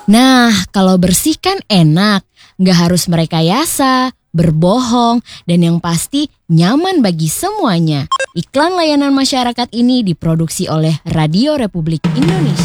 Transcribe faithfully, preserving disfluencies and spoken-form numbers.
Nah, kalau bersih kan enak, nggak harus merekayasa, berbohong, dan yang pasti nyaman bagi semuanya. Iklan layanan masyarakat ini diproduksi oleh Radio Republik Indonesia.